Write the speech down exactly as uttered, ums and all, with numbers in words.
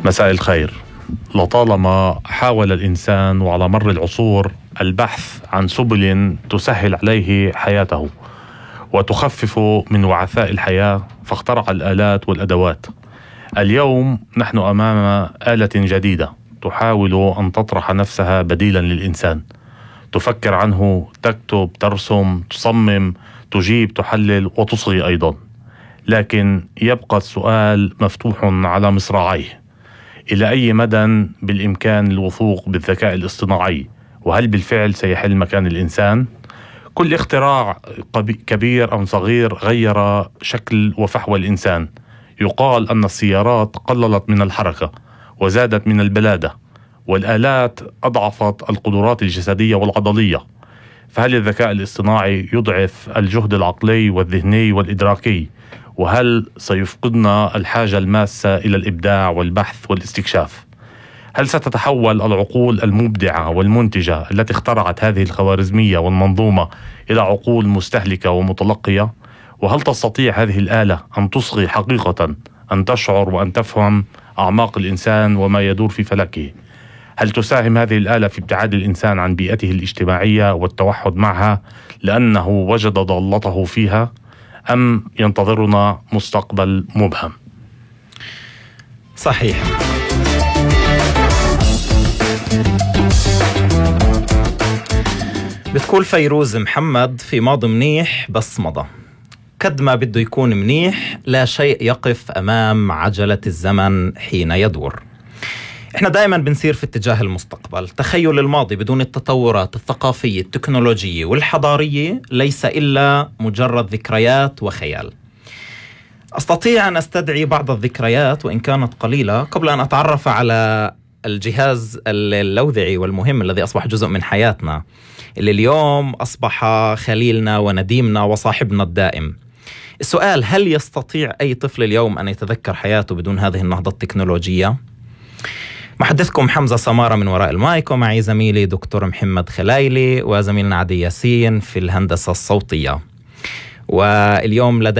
مساء الخير. لطالما حاول الإنسان وعلى مر العصور البحث عن سبل تسهل عليه حياته وتخفف من وعثاء الحياة، فاخترع الآلات والأدوات. اليوم نحن أمام آلة جديدة تحاول أن تطرح نفسها بديلا للإنسان، تفكر عنه، تكتب، ترسم، تصمم، تجيب، تحلل وتصغي أيضا. لكن يبقى السؤال مفتوح على مصراعيه: إلى أي مدى بالإمكان الوثوق بالذكاء الاصطناعي؟ وهل بالفعل سيحل مكان الإنسان؟ كل اختراع كبير أو صغير غير شكل وفحوى الإنسان. يقال أن السيارات قللت من الحركة وزادت من البلادة، والآلات أضعفت القدرات الجسدية والعضلية. فهل الذكاء الاصطناعي يضعف الجهد العقلي والذهني والإدراكي؟ وهل سيفقدنا الحاجة الماسة إلى الإبداع والبحث والاستكشاف؟ هل ستتحول العقول المبدعة والمنتجة التي اخترعت هذه الخوارزمية والمنظومة إلى عقول مستهلكة ومتلقية؟ وهل تستطيع هذه الآلة أن تصغي حقيقة، أن تشعر وأن تفهم أعماق الإنسان وما يدور في فلكه؟ هل تساهم هذه الآلة في ابتعاد الإنسان عن بيئته الاجتماعية والتوحد معها لأنه وجد ضالته فيها؟ أم ينتظرنا مستقبل مبهم؟ صحيح. بتقول فيروز محمد: في ماضي منيح بس مضى. قد ما بده يكون منيح، لا شيء يقف أمام عجلة الزمن حين يدور. احنا دائما بنسير في اتجاه المستقبل. تخيل الماضي بدون التطورات الثقافية التكنولوجية والحضارية ليس إلا مجرد ذكريات وخيال. أستطيع أن أستدعي بعض الذكريات وإن كانت قليلة قبل أن أتعرف على الجهاز اللوذعي والمهم الذي أصبح جزء من حياتنا، اللي اليوم أصبح خليلنا ونديمنا وصاحبنا الدائم. السؤال: هل يستطيع أي طفل اليوم أن يتذكر حياته بدون هذه النهضة التكنولوجية؟ محدثكم حمزة سمارة من وراء المايك، ومعي زميلي دكتور محمد خلايلي وزميلنا عدي ياسين في الهندسة الصوتية. واليوم لدي